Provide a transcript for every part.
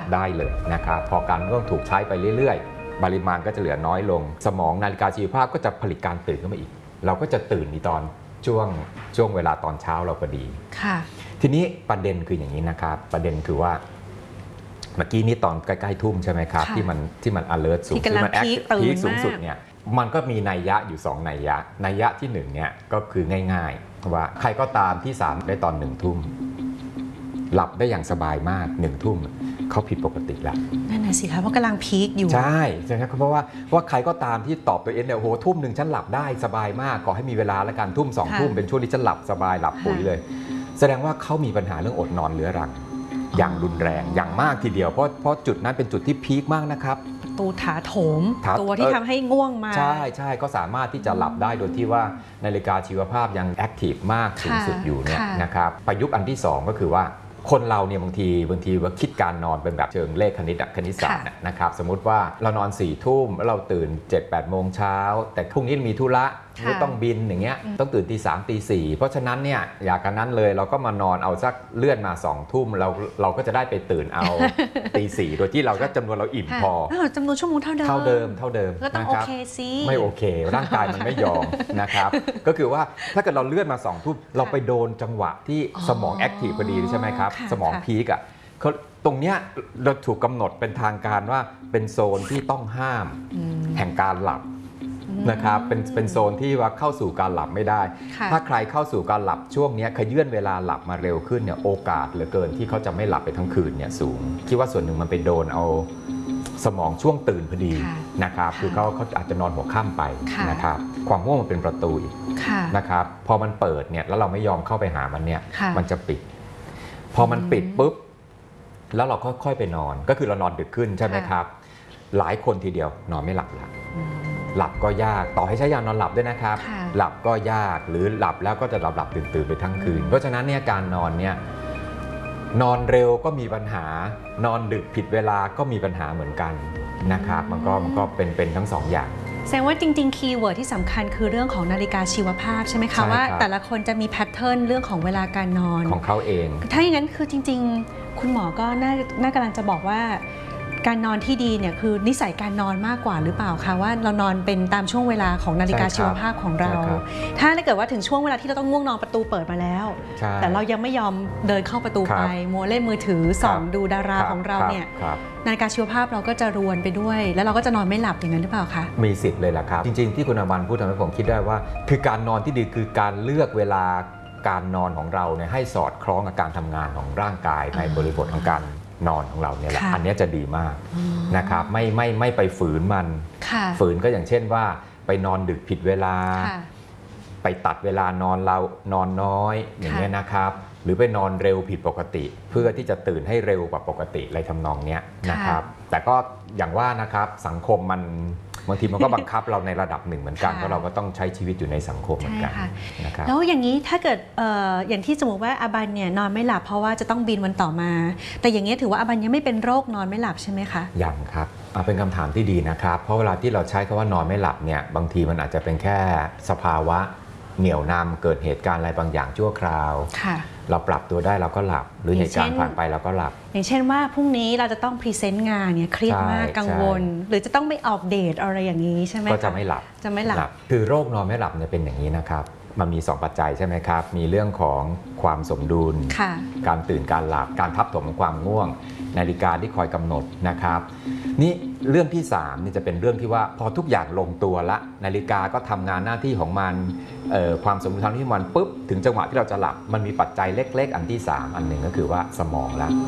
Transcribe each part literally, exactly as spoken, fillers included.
ได้เลยนะครับพอการง่วงถูกใช้ไปเรื่อยๆปริมาณก็จะเหลือน้อยลงสมองนาฬิกาชีวภาพก็จะผลิตการตื่นขึ้นมาอีกเราก็จะตื่นในตอนช่วงช่วงเวลาตอนเช้าเราพอดีค่ะทีนี้ประเด็นคืออย่างนี้นะครับประเด็นคือว่าเมื่อกี้นี้ตอนใกล้ๆทุ่มใช่ไหมครับที่มันที่มัน alert สูงที่มันพีคสูงสุดเนี่ยมันก็มีนัยยะอยู่สองนัยยะนัยยะที่หนึ่งเนี่ยก็คือง่ายๆว่าใครก็ตามที่สามได้ตอนหนึ่งทุ่มหลับได้อย่างสบายมากหนึ่งทุ่มเขาผิดปกติแล้วนั่นน่ะสิคะเพราะกำลังพีคอยู่ใช่ใช่ครับเพราะว่าว่าใครก็ตามที่ตอบตัวเองเนี่ยโอ้โหทุ่มหนึ่งฉันหลับได้สบายมากขอให้มีเวลาแล้วกันทุ่มสองทุ่มเป็นช่วงที่ฉันหลับสบายหลับปุ๋ยเลยแสดงว่าเขามีปัญหาเรื่องอดนอนเรื้อรังอย่างรุนแรงอย่างมากทีเดียวเพราะเพราะจุดนั้นเป็นจุดที่พีคมากนะครับประตูถาโถมตัวที่ทำให้ง่วงมาใช่ใช่ก็สามารถที่จะหลับได้โดยที่ว่านาฬิกาชีวภาพยังแอคทีฟมากสูงสุดอยู่เนี่ยนะครับประยุกต์อันที่สองก็คือว่าคนเราเนี่ยบางทีบางทีว่าคิดการนอนเป็นแบบเชิงเลขคณิตคณิตศาสตร์นะครับสมมุติว่าเรานอนสี่ทุ่มแล้วเราตื่น เจ็ดแปด โมงเช้าแต่พรุ่งนี้มีธุระไม่ต้องบินอย่างเงี้ยต้องตื่นตีสามตีสี่เพราะฉะนั้นเนี่ยอยากกันนั้นเลยเราก็มานอนเอาสักเลื่อนมาสองทุ่มเราเราก็จะได้ไปตื่นเอาตีสี่โดยที่เราก็จำนวนเราอิ่มพอจำนวนชั่วโมงเท่าเดิมเท่าเดิมเท่าเดิมก็ต้องโอเคสิไม่โอเคร่างกายมันไม่ยอมนะครับก็คือว่าถ้าเกิดเราเลื่อนมาสองทุ่มเราไปโดนจังหวะที่สมองแอคทีฟพอดีใช่ไหมครับสมองพีกอ่ะตรงเนี้ยเราถูกกำหนดเป็นทางการว่าเป็นโซนที่ต้องห้ามแห่งการหลับนะครับเป็นเป็นโซนที่ว่าเข้าสู่การหลับไม่ได้ถ้าใครเข้าสู่การหลับช่วงนี้ขยื่นเวลาหลับมาเร็วขึ้นเนี่ยโอกาสเหลือเกินที่เขาจะไม่หลับไปทั้งคืนเนี่ยสูงคิดว่าส่วนหนึ่งมันไปโดนเอาสมองช่วงตื่นพอดีนะครับคือเขาเขาอาจจะนอนหัวค่ำไปนะครับความง่วงมันเป็นประตูอีกนะครับพอมันเปิดเนี่ยแล้วเราไม่ยอมเข้าไปหามันเนี่ยมันจะปิดพอมันปิดปุ๊บแล้วเราค่อยๆไปนอนก็คือเรานอนดึกขึ้นใช่ไหมครับหลายคนทีเดียวนอนไม่หลับละหลับก็ยากต่อให้ใช้ยานอนหลับด้วยนะครับหลับก็ยากหรือหลับแล้วก็จะหลับหลับตื่นตื่นไปทั้งคืนเพราะฉะนั้นเนี่ยการนอนเนี่ยนอนเร็วก็มีปัญหานอนดึกผิดเวลาก็มีปัญหาเหมือนกันนะครับมันก็มันก็เป็นเป็นทั้งสองอย่างแสดงว่าจริงๆคีย์เวิร์ดที่สำคัญคือเรื่องของนาฬิกาชีวภาพใช่ไหมคะว่าแต่ละคนจะมีแพทเทิร์นเรื่องของเวลาการนอนของเขาเองถ้าอย่างนั้นคือจริงๆคุณหมอก็น่าน่ากำลังจะบอกว่าการนอนที่ดีเนี่ยคือนิสัยการนอนมากกว่าหรือเปล่าคะว่าเรานอนเป็นตามช่วงเวลาของนาฬิกาชีวภาพของเราถ้าเกิดว่าถึงช่วงเวลาที่เราต้องง่วงนอนประตูเปิดมาแล้วแต่เรายังไม่ยอมเดินเข้าประตูไปมัวเล่นมือถือส่องดูดาราของเราเนี่ยนาฬิกาชีวภาพเราก็จะรวนไปด้วยแล้วเราก็จะนอนไม่หลับอย่างนั้นหรือเปล่าคะมีสิทธิ์เลยล่ะครับจริงๆที่คุณอมันพูดทำให้ผมคิดได้ว่าคือการนอนที่ดีคือการเลือกเวลาการนอนของเราเนี่ยให้สอดคล้องกับการทำงานของร่างกายในบริบทของการนอนของเราเนี่ยแหละอันนี้จะดีมากนะครับไม่ไม่ไม่ไปฝืนมันฝืนก็อย่างเช่นว่าไปนอนดึกผิดเวลาไปตัดเวลานอนเรานอนน้อยอย่างเงี้ยนะครับหรือไปนอนเร็วผิดปกติเพื่อที่จะตื่นให้เร็วกว่าปกติอะไรทำนองเนี้ยนะครับแต่ก็อย่างว่านะครับสังคมมันบางทีมันก็บังคับเราในระดับหนึ่งเหมือนกันเพราะเราก็ต้องใช้ชีวิตอยู่ในสังคมเหมือนกันนะครับแล้วอย่างนี้ถ้าเกิด อ, อย่างที่สมมติว่าอาบันเนี่ยนอนไม่หลับเพราะว่าจะต้องบินวันต่อมาแต่อย่างนี้ถือว่าอาบันยังไม่เป็นโรคนอนไม่หลับใช่ไหมคะยังครับเป็นคำถามที่ดีนะครับเพราะเวลาที่เราใช้คำว่านอนไม่หลับเนี่ยบางทีมันอาจจะเป็นแค่สภาวะเหนี่ยวนำเกิดเหตุการณ์อะไรบางอย่างชั่วคราวเราปรับตัวได้เราก็หลับหรือเหตุการณ์ผ่านไปเราก็หลับอย่างเช่นว่าพรุ่งนี้เราจะต้องพรีเซนต์งานเนี่ยเครียดมากกังวลหรือจะต้องไปออกเดทอะไรอย่างนี้ใช่ไหมก็จะไม่หลับจะไม่หลับคือโรคนอนไม่หลับเนี่ยเป็นอย่างนี้นะครับมันมีสองปัจจัยใช่ไหมครับมีเรื่องของความสมดุลการตื่นการหลับการทับถมของความง่วงนาฬิกาที่คอยกำหนดนะครับนี่เรื่องที่สามนี่จะเป็นเรื่องที่ว่าพอทุกอย่างลงตัวละนาฬิกาก็ทำงานหน้าที่ของมันความสมดุลทางที่มันปุ๊บถึงจังหวะที่เราจะหลับมันมีปัจจัยเล็กๆอันที่สามอันหนึ่งก็คือว่าสมองละ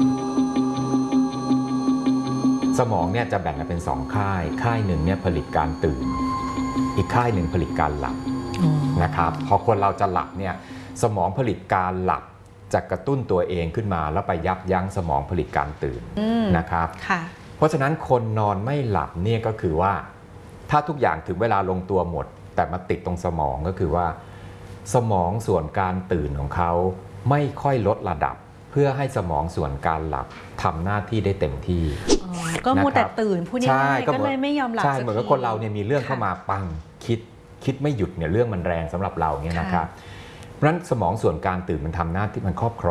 สมองเนี่ยจะแบ่งกันเป็นสองค่ายค่ายหนึ่งเนี่ยผลิตการตื่นอีกค่ายหนึ่งผลิตการหลับนะครับพอคนเราจะหลับเนี่ยสมองผลิตการหลับจะกระตุ้นตัวเองขึ้นมาแล้วไปยับยั้งสมองผลิตการตื่นนะครับเพราะฉะนั้นคนนอนไม่หลับเนี่ยก็คือว่าถ้าทุกอย่างถึงเวลาลงตัวหมดแต่มาติดตรงสมองก็คือว่าสมองส่วนการตื่นของเขาไม่ค่อยลดระดับเพื่อให้สมองส่วนการหลับทำหน้าที่ได้เต็มที่ก็มัวแต่ตื่นพูดง่ายๆก็เลยไม่ยอมหลับใช่เหมือนกับคนเราเนี่ยมีเรื่องเข้ามาปังคิดคิดไม่หยุดเนี่ยเรื่องมันแรงสำหรับเราเนี่ยนะครับเพราะฉะนั้นสมองส่วนการตื่นมันทำหน้าที่มันครอบครอง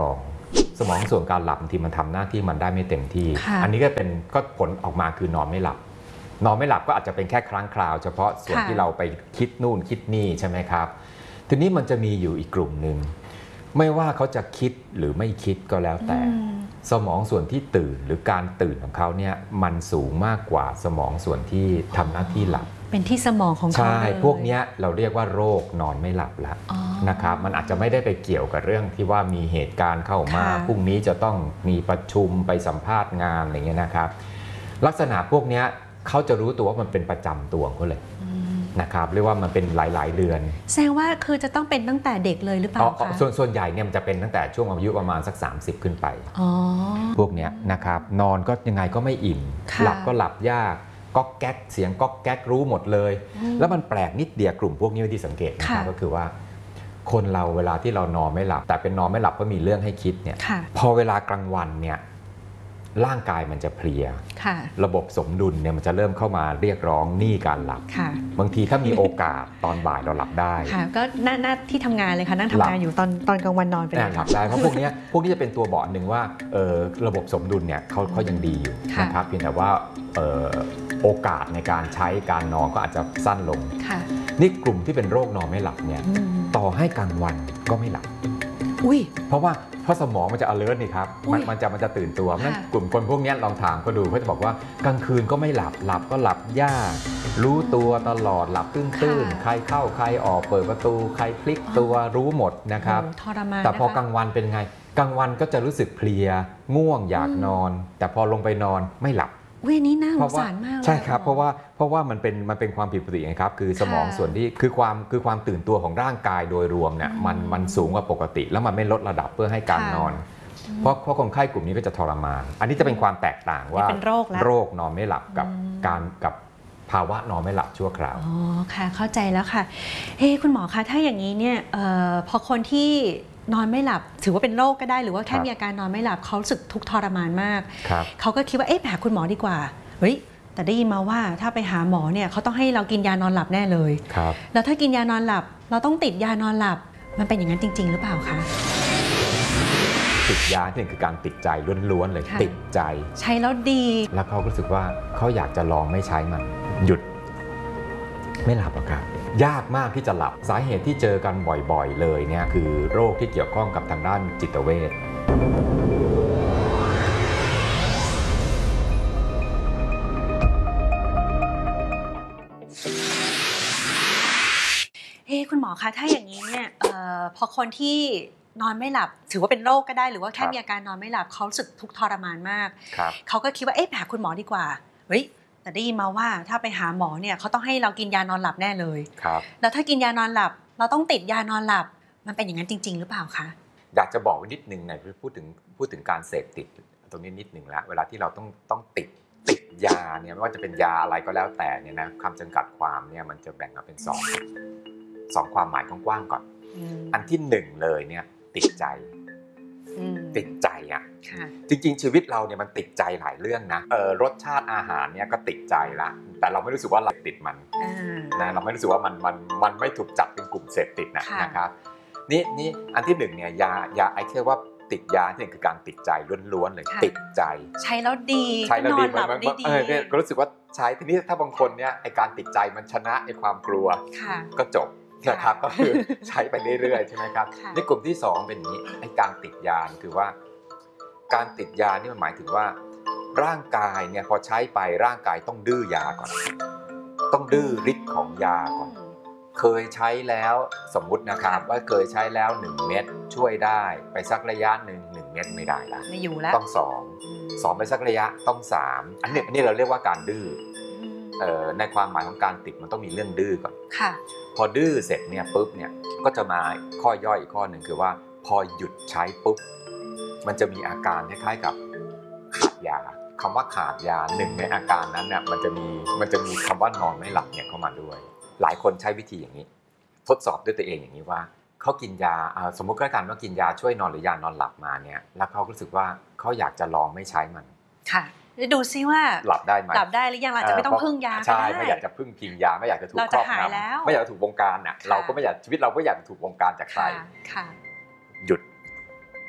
สมองส่วนการหลับบางทีมันทำหน้าที่มันได้ไม่เต็มที่อันนี้ก็เป็นก็ผลออกมาคือนอนไม่หลับนอนไม่หลับก็อาจจะเป็นแค่ครั้งคราวเฉพาะส่วนที่เราไปคิดนู่นคิดนี่ใช่ไหมครับทีนี้มันจะมีอยู่อีกกลุ่มหนึ่งไม่ว่าเขาจะคิดหรือไม่คิดก็แล้วแต่สมองส่วนที่ตื่นหรือการตื่นของเขาเนี่ยมันสูงมากกว่าสมองส่วนที่ทำหน้าที่หลับเป็นที่สมองของเขาใช่พวกนี้เราเรียกว่าโรคนอนไม่หลับแล้วนะครับมันอาจจะไม่ได้ไปเกี่ยวกับเรื่องที่ว่ามีเหตุการณ์เข้ามาพรุ่งนี้จะต้องมีประชุมไปสัมภาษณ์งานอะไรเงี้ยนะครับลักษณะพวกนี้เขาจะรู้ตัวว่ามันเป็นประจำตัวเขาเลยนะครับเรียกว่ามันเป็นหลายๆเดือนแสดงว่าคือจะต้องเป็นตั้งแต่เด็กเลยหรือเปล่าคะส่วนส่วนใหญ่เนี่ยมันจะเป็นตั้งแต่ช่วงอายุประมาณสักสามสิบขึ้นไปพวกเนี้ยนะครับนอนก็ยังไงก็ไม่อิ่มหลับก็หลับยากก๊อกแก๊กเสียงก๊อกแก๊กรู้หมดเลยแล้วมันแปลกนิดเดียวกลุ่มพวกนี้ที่สังเกตนะครับก็คือว่าคนเราเวลาที่เรานอนไม่หลับแต่เป็นนอนไม่หลับก็มีเรื่องให้คิดเนี่ยพอเวลากลางวันเนี่ยร่างกายมันจะเพลียระบบสมดุลเนี่ยมันจะเริ่มเข้ามาเรียกร้องหนี้การหลับบางทีถ้ามีโอกาสตอนบ่ายเราหลับได้ก็หน้าที่ทำงานเลยค่ะนั่งทำงานอยู่ตอนตอนกลางวันนอนไปหลับได้เพราะพวกนี้พวกนี้จะเป็นตัวบอกหนึ่งว่าระบบสมดุลเนี่ยเขาเขายังดีอยู่นะครับเพียงแต่ว่าโอกาสในการใช้การนอนก็อาจจะสั้นลงนี่กลุ่มที่เป็นโรคนอนไม่หลับเนี่ยต่อให้กลางวันก็ไม่หลับเพราะว่าเพราะสมองมันจะ alert นี่ครับมันมันจะมันจะตื่นตัวนั่นกลุ่มคนพวกนี้ลองถามเขาดูเขาจะบอกว่ากลางคืนก็ไม่หลับหลับก็หลับยากรู้ตัวตลอดหลับตื้นๆใครเข้าใครออกเปิดประตูใครพลิกตัวรู้หมดนะครับแต่พอกลางวันเป็นไงกลางวันก็จะรู้สึกเพลียง่วงอยากนอนแต่พอลงไปนอนไม่หลับเว้ยนี่น่าสงสารมากใช่ครับเพราะว่าเพราะว่ามันเป็นมันเป็นความผิดปกติไงครับคือสมองส่วนที่คือความคือความตื่นตัวของร่างกายโดยรวมเนี่ยมันมันสูงกว่าปกติแล้วมันไม่ลดระดับเพื่อให้การนอนเพราะเพราะคนไข้กลุ่มนี้ก็จะทรมานอันนี้จะเป็นความแตกต่างว่าโรคนอนไม่หลับกับการกับภาวะนอนไม่หลับชั่วคราวอ๋อค่ะเข้าใจแล้วค่ะเฮ้คุณหมอคะถ้าอย่างนี้เนี่ยพอคนที่นอนไม่หลับถือว่าเป็นโรคก็ได้หรือว่าแค่มีอาการนอนไม่หลับเขาสึกทุกข์ทรมานมากเขาก็คิดว่าเอ๊ะไปหาคุณหมอดีกว่าเฮ้ยแต่ได้ยินมาว่าถ้าไปหาหมอเนี่ยเขาต้องให้เรากินยานอนหลับแน่เลยแล้วถ้ากินยานอนหลับเราต้องติดยานอนหลับมันเป็นอย่างนั้นจริงๆหรือเปล่าคะติดยาเนี่ยคือการติดใจล้วนๆเลยติดใจใช้แล้วดีแล้วเขารู้สึกว่าเขาอยากจะลองไม่ใช้มันหยุดไม่หลับหรอกครับยากมากที่จะหลับสาเหตุที่เจอกันบ่อยๆเลยเนี่ยคือโรคที่เกี่ยวข้องกับทางด้านจิตเวชเฮ้คุณหมอคะถ้าอย่างนี้เนี่ยเอ่อพอคนที่นอนไม่หลับถือว่าเป็นโรคก็ได้หรือว่าแค่มีอาการนอนไม่หลับเขาสึกทุกข์ทรมานมากเขาก็คิดว่าเอ๊ะไปหาคุณหมอดีกว่าเฮ้ยแต่ได้ยินมาว่าถ้าไปหาหมอเนี่ยเขาต้องให้เรากินยานอนหลับแน่เลยแล้วถ้ากินยานอนหลับเราต้องติดยานอนหลับมันเป็นอย่างนั้นจริงๆหรือเปล่าคะอยากจะบอกนิดนึงในพูดถึงพูดถึงการเสพติดตรงนี้นิดนึงแล้วเวลาที่เราต้องต้องติดติดยาเนี่ยไม่ว่าจะเป็นยาอะไรก็แล้วแต่เนี่ยนะคำจำกัดความเนี่ยมันจะแบ่งออกเป็นสองสองความหมายกว้างๆก่อนอันที่หนึ่งเลยเนี่ยติดใจติดใจอ่ะจริงๆชีวิตเราเนี่ยมันติดใจหลายเรื่องนะเออรสชาติอาหารเนี่ยก็ติดใจละแต่เราไม่รู้สึกว่าเราติดมันนะเราไม่รู้สึกว่ามันมันมันไม่ถูกจัดเป็นกลุ่มเสพติดนะนะครับนี่นี่อันที่หนึ่งเนี่ยยายาไอเทียว่าติดยาที่หนึ่งคือการติดใจล้วนๆเลยติดใจใช้แล้วดีใช้แล้วดีมันเออเนี่ยก็รู้สึกว่าใช้ทีนี้ถ้าบางคนเนี่ยไอการติดใจมันชนะไอความกลัวก็จบนะครับก็คือใช้ไปเรื่อยๆใช่ไหมครับนี่กลุ่มที่สองเป็นอย่างนี้ไอ้การติดยาคือว่าการติดยานี่มันหมายถึงว่าร่างกายเนี่ยพอใช้ไปร่างกายต้องดื้อยาก่อนต้องดื้อฤทธิ์ของยาก่อนเคยใช้แล้วสมมุตินะครับว่าเคยใช้แล้วหนึ่งเม็ดช่วยได้ไปสักระยะหนึ่งหนึ่งเม็ดไม่ได้ละไม่อยู่แล้วต้องสองสองไปสักระยะต้องสามอันนี้อันนี้เราเรียกว่าการดื้อในความหมายของการติดมันต้องมีเรื่องดื้อก่อนพอดื้อเสร็จเนี่ยปุ๊บเนี่ยก็จะมาข้อย่อยอีกข้อหนึ่งคือว่าพอหยุดใช้ปุ๊บมันจะมีอาการคล้ายๆกับขาดยาคำว่าขาดยาหนึ่งในอาการนั้นเนี่ยมันจะมีมันจะมีคำว่านอนไม่หลับเนี่ยเข้ามาด้วยหลายคนใช้วิธีอย่างนี้ทดสอบด้วยตัวเองอย่างนี้ว่าเขากินยาสมมุติก็แล้วกันว่ากินยาช่วยนอนหรือยานอนหลับมาเนี่ยแล้วเขารู้สึกว่าเขาอยากจะลองไม่ใช้มันค่ะดูซิว่าหลับได้ไหมหลับได้หรือยังเราจะไม่ต้องพึ่งยาใช่ไม่อยากจะพึ่งพิงยาไม่อยากจะถูกครอบงำไม่อยากถูกวงการอ่ะเราก็ไม่อยากชีวิตเราก็อยากถูกวงการจากใครหยุด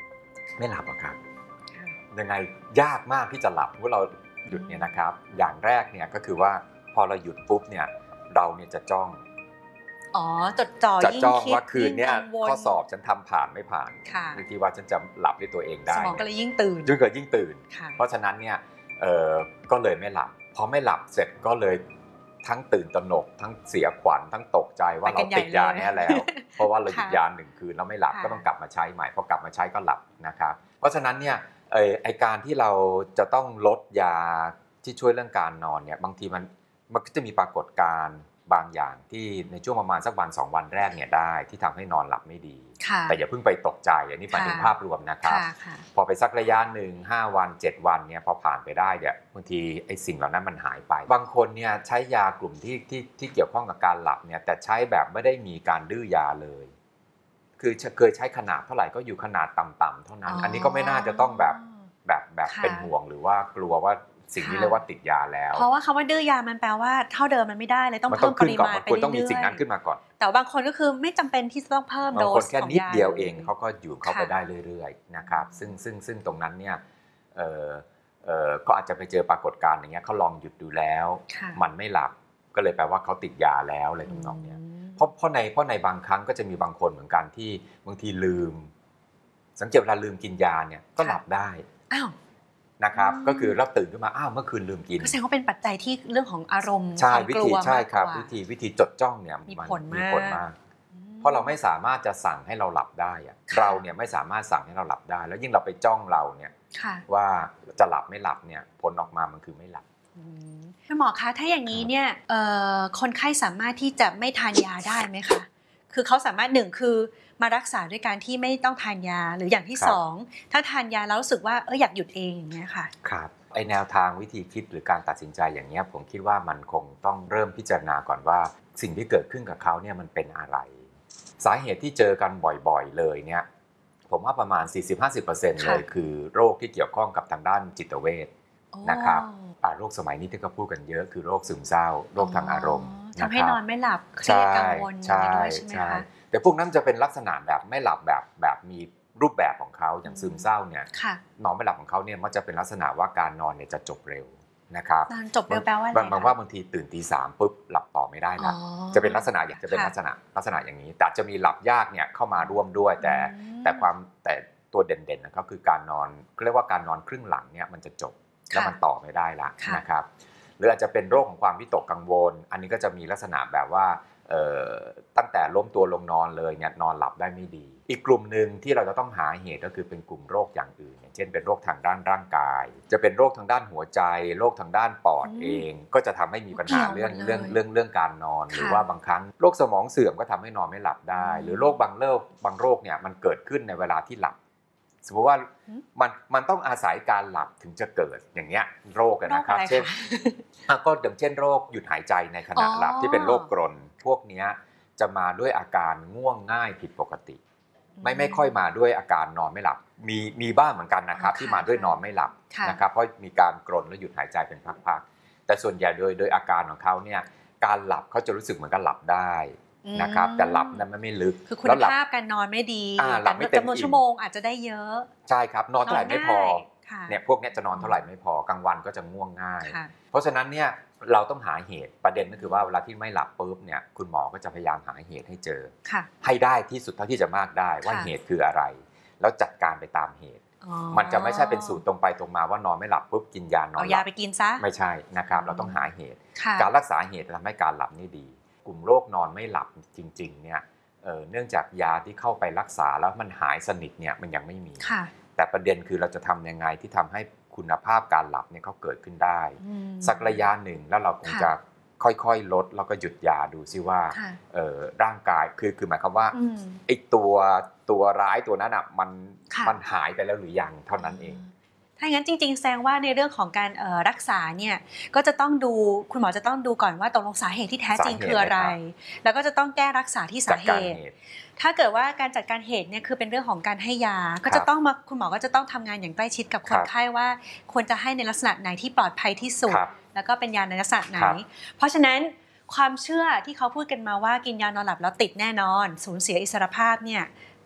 ไม่หลับอะครับยังไงยากมากที่จะหลับเมื่อเราหยุดเนี่ยนะครับอย่างแรกเนี่ยก็คือว่าพอเราหยุดปุ๊บเนี่ยเราเนี่ยจะจ้องอ๋อจดจ่อจะจ้องยิ่งคิดว่าคืนเนี่ยยิ่งกังวลข้อสอบฉันทำผ่านไม่ผ่านค่ะบางทีว่าฉันจะหลับด้วยตัวเองได้สมองก็เลยยิ่งตื่นยิ่งเกิดยิ่งตื่นค่ะเพราะฉะนั้นเนี่ยเอ่อก็เลยไม่หลับพอไม่หลับเสร็จก็เลยทั้งตื่นตระหนกทั้งเสียขวัญทั้งตกใจว่าเราติดยาแน่แล้ว เพราะว่าเราหยุดยาหนึ่งคืนแล้วไม่หลับก็ต้องกลับมาใช้ใหม่พอกลับมาใช้ก็หลับนะครับเพราะฉะนั้นเนี่ยไอ้ไอ้การที่เราจะต้องลดยาที่ช่วยเรื่องการนอนเนี่ยบางทีมันมันก็จะมีปรากฏการณ์บางอย่างที่ในช่วงประมาณสักวันสองวันแรกเนี่ยได้ที่ทำให้นอนหลับไม่ดีแต่อย่าเพิ่งไปตกใจอันนี้หมายถึงภาพรวมนะครับพอไปสักระยะหนึ่งห้าวันเจ็ดวันเนี่ยพอผ่านไปได้เนี่ยบางทีไอ้สิ่งเหล่านั้นมันหายไปบางคนเนี่ยใช้ยากลุ่มที่ที่ที่เกี่ยวข้องกับการหลับเนี่ยแต่ใช้แบบไม่ได้มีการดื้อยาเลยคือเคยใช้ขนาดเท่าไหร่ก็อยู่ขนาดต่ำๆเท่านั้น อ, อันนี้ก็ไม่น่าจะต้องแบบแบบแบบเป็นห่วงหรือว่ากลัวว่าสิ่งนี้เรียกว่าติดยาแล้วเพราะว่าคำว่าดื้อยามันแปลว่าเท่าเดิมมันไม่ได้เลยต้องเพิ่มปริมาณไปเรื่อยๆต้องมีสิ่งนั้นขึ้นมาก่อนแต่บางคนก็คือไม่จำเป็นที่จะต้องเพิ่มโดสของยาบางคนแค่นิดเดียวเองเขาก็อยู่เขาไปได้เรื่อยๆนะครับซึ่งซึ่งซึ่งตรงนั้นเนี่ยเอ่อเอ่อก็อาจจะไปเจอปรากฏการณ์อย่างเงี้ยเขาลองหยุดดูแล้วมันไม่หลับก็เลยแปลว่าเขาติดยาแล้วอะไรตรงนั้นเนี่ยเพราะเพราะในเพราะในบางครั้งก็จะมีบางคนเหมือนกันที่บางทีลืมสังเกตเวลาลืมกินยาเนี่ยก็หลับได้อ้าวนะครับก็คือเราตื่นขึ้นมาอ้าวเมื่อคืนลืมกินก็แสดงว่าเป็นปัจจัยที่เรื่องของอารมณ์ใช่ความกลัวใช่ครับวิธีวิธีจดจ้องเนี่ยมีผลมากเพราะเราไม่สามารถจะสั่งให้เราหลับได้เราเนี่ยไม่สามารถสั่งให้เราหลับได้แล้วยิ่งเราไปจ้องเราเนี่ยว่าจะหลับไม่หลับเนี่ยผลออกมามันคือไม่หลับคุณหมอคะถ้าอย่างนี้เนี่ยคนไข้สามารถที่จะไม่ทานยาได้ไหมคะคือเขาสามารถหนึ่งคือมารักษาด้วยการที่ไม่ต้องทานยาหรืออย่างที่สองถ้าทานยาแล้วรู้สึกว่าเอออยากหยุดเองอย่างเงี้ยค่ะครับไอแนวทางวิธีคิดหรือการตัดสินใจอย่างเงี้ยผมคิดว่ามันคงต้องเริ่มพิจารณาก่อนว่าสิ่งที่เกิดขึ้นกับเขาเนี่ยมันเป็นอะไรสาเหตุที่เจอกันบ่อยๆเลยเนี่ยผมว่าประมาณ สี่สิบถึงห้าสิบเปอร์เซ็นต์ เลยคือโรคที่เกี่ยวข้องกับทางด้านจิตเวชนะครับโรคสมัยนี้ที่เขาพูดกันเยอะคือโรคซึมเศร้าโรคทางอารมณ์ทำให้นอนไม่หลับเครียดกังวลอย่างนี้ด้วยใช่ไหมคะแต่พวกนั้นจะเป็นลักษณะแบบไม่หลับแบบแบบมีรูปแบบของเขาอย่างซึมเศร้าเนี่ยนอนไม่หลับของเขาเนี่ยมันจะเป็นลักษณะว่าการนอนเนี่ยจะจบเร็วนะครับนอนจบเร็วแปลว่าอะไรบางว่าบางทีตื่นตีสามปุ๊บหลับต่อไม่ได้ละจะเป็นลักษณะอย่างจะเป็นลักษณะลักษณะอย่างนี้แต่จะมีหลับยากเนี่ยเข้ามาร่วมด้วยแต่แต่ความแต่ตัวเด่นๆนะครับคือการนอนเรียกว่าการนอนครึ่งหลังเนี่ยมันจะจบแล้วมันต่อไม่ได้ละนะครับหรืออาจจะเป็นโรคของความวิตกกังวลอันนี้ก็จะมีลักษณะแบบว่าตั้งแต่ล้มตัวลงนอนเลยเนี่ยนอนหลับได้ไม่ดีอีกกลุ่มหนึ่งที่เราจะต้องหาเหตุก็คือเป็นกลุ่มโรคอย่างอื่นอย่างเช่นเป็นโรคทางด้านร่างกายจะเป็นโรคทางด้านหัวใจโรคทางด้านปอดเองก็จะทำให้มีปัญหาเรื่องเรื่องเรื่องเรื่องการนอนหรือว่าบางครั้งโรคสมองเสื่อมก็ทำให้นอนไม่หลับได้หรือโรคบางโรคบางโรคเนี่ยมันเกิดขึ้นในเวลาที่หลับสมมติว่ามันมันต้องอาศัยการหลับถึงจะเกิดอย่างเงี้ยโรคนะครับเช่นก็อย่างเช่นโรคหยุดหายใจในขณะหลับที่เป็นโรคกรนพวกนี้จะมาด้วยอาการง่วงง่ายผิดปกติไม่ไม่ค่อยมาด้วยอาการนอนไม่หลับมีมีบ้างเหมือนกันนะครับที่มาด้วยนอนไม่หลับนะครับเพราะมีการกรนและหยุดหายใจเป็นพักๆแต่ส่วนใหญ่โดยโดยอาการของเขาเนี่ยการหลับเขาจะรู้สึกเหมือนกันหลับได้นะครับแต่หลับนั้นมันไม่ลึกคือคุณภาพการนอนไม่ดีจำนวนชั่วโมงอาจจะได้เยอะใช่ครับนอนเท่าไหร่ไม่พอเนี่ยพวกนี้จะนอนเท่าไหร่ไม่พอกลางวันก็จะง่วงง่ายเพราะฉะนั้นเนี่ยเราต้องหาเหตุประเด็นก็คือว่าเวลาที่ไม่หลับปุ๊บเนี่ยคุณหมอก็จะพยายามหาเหตุให้เจอให้ได้ที่สุดเท่าที่จะมากได้ว่าเหตุคืออะไรแล้วจัดการไปตามเหตุมันจะไม่ใช่เป็นสูตรตรงไปตรงมาว่านอนไม่หลับปุ๊บกินยานอนหลับเอายาไปกินซะไม่ใช่นะครับเราต้องหาเหตุการรักษาเหตุทำให้การหลับนี่ดีกลุ่มโรคนอนไม่หลับจริงๆเนี่ย เ, เนื่องจากยาที่เข้าไปรักษาแล้วมันหายสนิทเนี่ยมันยังไม่มีแต่ประเด็นคือเราจะทำยังไงที่ทำให้คุณภาพการหลับเนี่ยเขาเกิดขึ้นได้สักระยะหนึ่งแล้วเราคงจะค่อยๆลดแล้วก็หยุดยาดูซิว่าร่างกายคือคือหมายความว่าไอ้ตัวตัวร้ายตัวนั้นอ่ะมันมันหายไปแล้วหรือยังเท่านั้นเองถ้าอย่างนั้นจริงๆแสดงว่าในเรื่องของการรักษาเนี่ยก็จะต้องดูคุณหมอจะต้องดูก่อนว่าตกลงสาเหตุที่แท้จริงคืออะไรแล้วก็จะต้องแก้รักษาที่สาเหตุถ้าเกิดว่าการจัดการเหตุเนี่ยคือเป็นเรื่องของการให้ยาก็จะต้องมาคุณหมอก็จะต้องทำงานอย่างใกล้ชิดกับคนไข้ว่าควรจะให้ในลักษณะไหนที่ปลอดภัยที่สุดแล้วก็เป็นยาในลักษณะไหนเพราะฉะนั้นความเชื่อที่เขาพูดกันมาว่ากินยานอนหลับแล้วติดแน่นอนสูญเสียอิสรภาพเนี่ย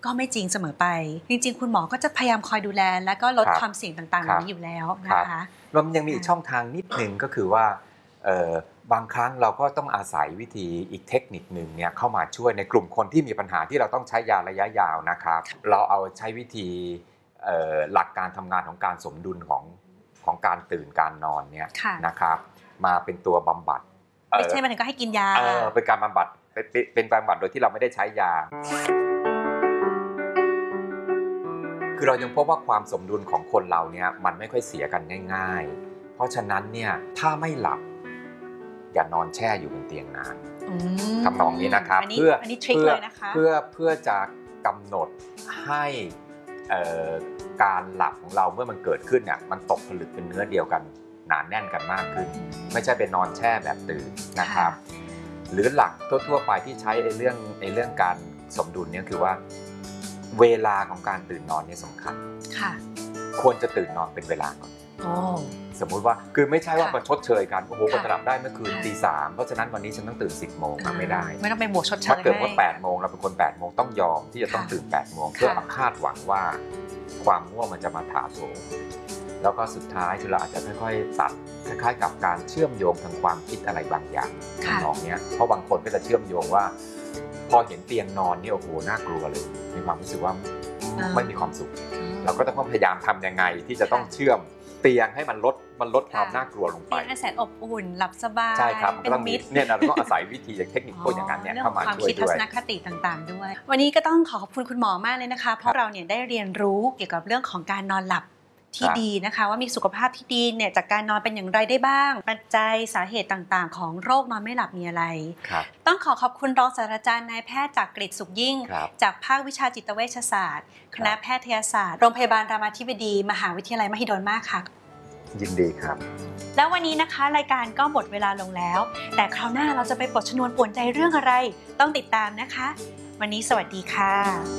ก็ไม่จริงเสมอไปจริงๆคุณหมอก็จะพยายามคอยดูแลและก็ลดความเสี่ยงต่างๆเหล่านี้อยู่แล้วนะคะแล้วมันยังมีอีกช่องทางนิดนึงก็คือว่าบางครั้งเราก็ต้องอาศัยวิธีอีกเทคนิคหนึ่งเนี่ยเข้ามาช่วยในกลุ่มคนที่มีปัญหาที่เราต้องใช้ยาระยะยาวนะครับเราเอาใช้วิธีหลักการทำงานของการสมดุลของของการตื่นการนอนเนี่ยนะครับมาเป็นตัวบำบัดไม่ใช่มันก็ให้กินยาเป็นการบำบัดเป็นการบำบัดโดยที่เราไม่ได้ใช้ยาคือเรายังพบว่าความสมดุลของคนเราเนี่ยมันไม่ค่อยเสียกันง่ายๆเพราะฉะนั้นเนี่ยถ้าไม่หลับอย่านอนแช่อยู่บนเตียงนานทำนองนี้นะครับเพื่อเพื่อเพื่อเพื่อจะกำหนดให้การหลับของเราเมื่อมันเกิดขึ้นเนี่ยมันตกผลึกเป็นเนื้อเดียวกันหนาแน่นกันมากขึ้นไม่ใช่เป็นนอนแช่แบบตื่นนะครับหรือหลักทั่วๆไปที่ใช้ในเรื่องในเรื่องการสมดุลเนี่ยคือว่าเวลาของการตื่นนอนเนี่ยสำคัญควรจะตื่นนอนเป็นเวลาก่อนสมมุติว่าคือไม่ใช่ว่ามาชดเชยกันโอ้โหคนจะหลับได้เมื่อคืนตีสามเพราะฉะนั้นวันนี้ฉันต้องตื่นสิบโมงไม่ได้ไม่ต้องไปบวกชดเชยถ้าเกิดว่าแปดโมงเราเป็นคนแปดโมงต้องยอมที่จะต้องตื่นแปดโมงเพื่อคาดหวังว่าความง่วงมันจะมาถาโถมแล้วก็สุดท้ายคือเราอาจจะค่อยๆตัดคล้ายๆกับการเชื่อมโยงทางความคิดอะไรบางอย่างของเนี้ยเพราะบางคนก็จะเชื่อมโยงว่าพอเห็นเตียงนอนนี่โอ้โหน่ากลัวเลยมีความรู้สึกว่าไม่มีความสุขเราก็ต้องพยายามทำยังไงที่จะต้องเชื่อมเตียงให้มันลดมันลดความน่ากลัวลงไปเตียงแสนอบอุ่นหลับสบายใช่ครับเป็นมิตรเนี่ยเราก็อาศัยวิธีจากเทคนิคพวกอย่างนั้นเนี่ยเข้ามาช่วยด้วยเรื่องความคิดทัศนคติต่างๆด้วยวันนี้ก็ต้องขอขอบคุณคุณหมอมากเลยนะคะเพราะเราเนี่ยได้เรียนรู้เกี่ยวกับเรื่องของการนอนหลับที่ดีนะคะว่ามีสุขภาพที่ดีเนี่ยจากการนอนเป็นอย่างไรได้บ้างปัจจัยสาเหตุต่างๆของโรคนอนไม่หลับมีอะไรต้องขอขอบคุณรองศาสตราจารย์นายแพทย์จากกฤษสุขยิ่งจากภาควิชาจิตเวชศาสตร์คณะแพทยศาสตร์โรงพยาบาลรามาธิบดีมหาวิทยาลัยมหิดลมากค่ะยินดีครับแล้ววันนี้นะคะรายการก็หมดเวลาลงแล้วแต่คราวหน้าเราจะไปปลดชนวนป่วนใจเรื่องอะไรต้องติดตามนะคะวันนี้สวัสดีค่ะ